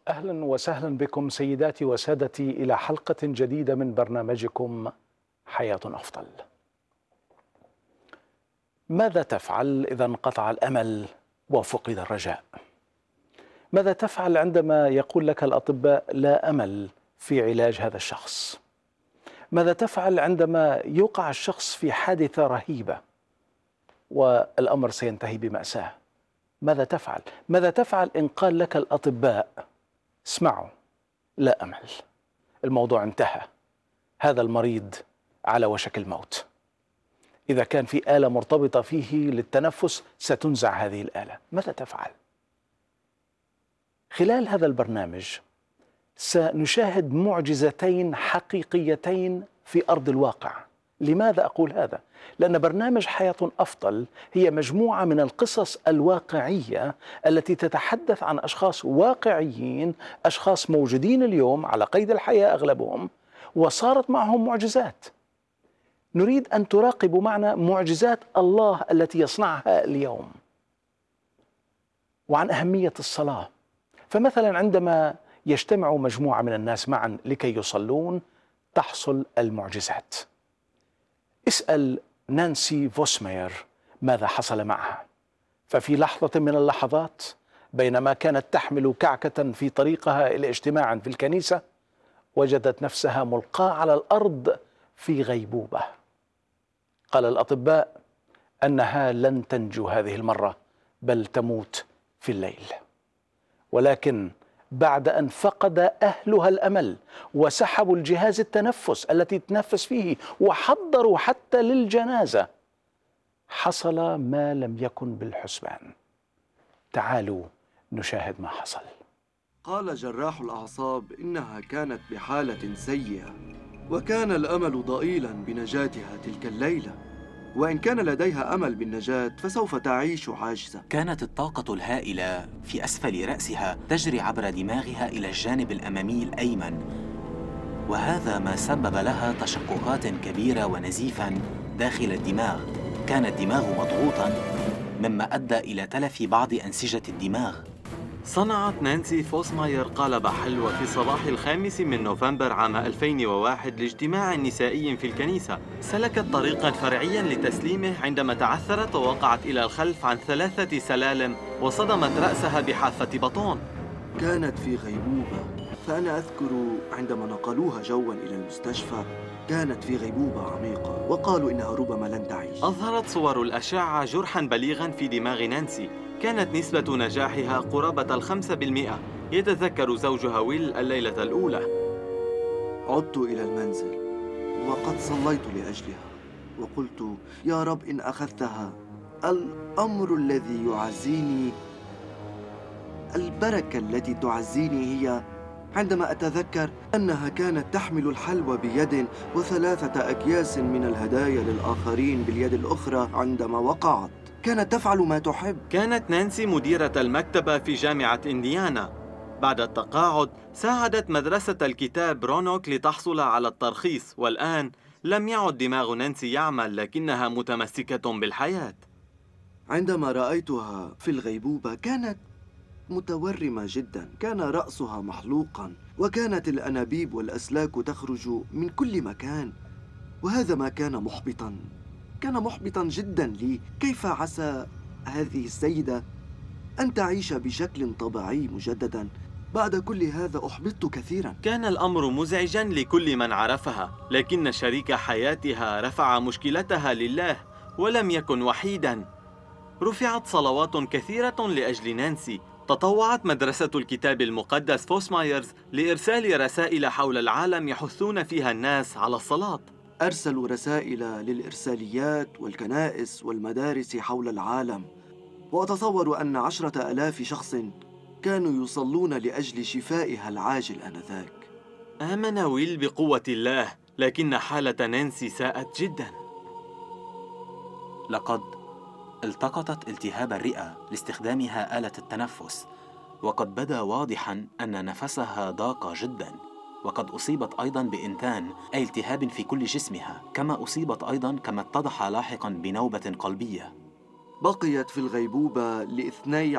أهلا وسهلا بكم سيداتي وسادتي إلى حلقة جديدة من برنامجكم حياة أفضل. ماذا تفعل إذا انقطع الأمل وفقد الرجاء؟ ماذا تفعل عندما يقول لك الأطباء لا أمل في علاج هذا الشخص؟ ماذا تفعل عندما يوقع الشخص في حادثة رهيبة والأمر سينتهي بمأساة؟ ماذا تفعل؟ ماذا تفعل إن قال لك الأطباء اسمعوا، لا أمل، الموضوع انتهى، هذا المريض على وشك الموت، إذا كان في آلة مرتبطة فيه للتنفس ستنزع هذه الآلة، ماذا تفعل؟ خلال هذا البرنامج سنشاهد معجزتين حقيقيتين في أرض الواقع. لماذا أقول هذا؟ لأن برنامج حياة أفضل هي مجموعة من القصص الواقعية التي تتحدث عن أشخاص واقعيين، أشخاص موجودين اليوم على قيد الحياة أغلبهم، وصارت معهم معجزات. نريد أن تراقبوا معنا معجزات الله التي يصنعها اليوم، وعن أهمية الصلاة. فمثلا عندما يجتمع مجموعة من الناس معا لكي يصلون تحصل المعجزات. اسأل نانسي فوسماير ماذا حصل معها. ففي لحظة من اللحظات بينما كانت تحمل كعكة في طريقها إلى اجتماع في الكنيسة وجدت نفسها ملقاة على الأرض في غيبوبة. قال الأطباء أنها لن تنجو هذه المرة بل تموت في الليل. ولكن بعد أن فقد أهلها الأمل وسحبوا الجهاز التنفس التي تنفس فيه وحضروا حتى للجنازة، حصل ما لم يكن بالحسبان. تعالوا نشاهد ما حصل. قال جراح الأعصاب إنها كانت بحالة سيئة، وكان الأمل ضئيلا بنجاتها تلك الليلة، وإن كان لديها أمل بالنجاة فسوف تعيش عاجزة. كانت الطاقة الهائلة في أسفل رأسها تجري عبر دماغها إلى الجانب الأمامي الأيمن، وهذا ما سبب لها تشققات كبيرة ونزيفا داخل الدماغ. كان الدماغ مضغوطا مما أدى إلى تلف بعض أنسجة الدماغ. صنعت نانسي فوسماير قالب حلوى في صباح 5 من نوفمبر عام 2001 لاجتماع نسائي في الكنيسة. سلكت طريقا فرعيا لتسليمه عندما تعثرت ووقعت إلى الخلف عن 3 سلالم وصدمت رأسها بحافة بطون. كانت في غيبوبة، فأنا أذكر عندما نقلوها جوا إلى المستشفى كانت في غيبوبة عميقة، وقالوا إنها ربما لن تعيش. أظهرت صور الأشعة جرحا بليغا في دماغ نانسي، كانت نسبة نجاحها قرابة 5%. يتذكر زوجها ويل الليلة الأولى: عدت إلى المنزل وقد صليت لأجلها وقلت: يا رب إن أخذتها، الأمر الذي يعزيني، البركة التي تعزيني هي عندما أتذكر أنها كانت تحمل الحلوى بيد و3 أكياس من الهدايا للآخرين باليد الأخرى. عندما وقعت كانت تفعل ما تحب. كانت نانسي مديرة المكتبة في جامعة إنديانا. بعد التقاعد ساعدت مدرسة الكتاب رونوك لتحصل على الترخيص، والآن لم يعد دماغ نانسي يعمل، لكنها متمسكة بالحياة. عندما رأيتها في الغيبوبة كانت متورمة جدا، كان رأسها محلوقا وكانت الأنابيب والأسلاك تخرج من كل مكان، وهذا ما كان محبطا، كان محبطا جدا لي. كيف عسى هذه السيدة أن تعيش بشكل طبيعي مجددا؟ بعد كل هذا أحبطت كثيرا. كان الأمر مزعجا لكل من عرفها، لكن شريك حياتها رفع مشكلتها لله ولم يكن وحيدا. رفعت صلوات كثيرة لأجل نانسي. تطوعت مدرسة الكتاب المقدس فوسمايرز لإرسال رسائل حول العالم يحثون فيها الناس على الصلاة. أرسلوا رسائل للإرساليات والكنائس والمدارس حول العالم، وأتصور أن 10,000 شخص كانوا يصلون لأجل شفائها العاجل آنذاك. آمن ويل بقوة الله، لكن حالة نانسي ساءت جدا. لقد التقطت التهاب الرئة لاستخدامها آلة التنفس، وقد بدا واضحا أن نفسها ضاق جدا، وقد أصيبت أيضا بإنتان أي التهاب في كل جسمها، كما أصيبت أيضا كما اتضح لاحقا بنوبة قلبية. بقيت في الغيبوبة ل12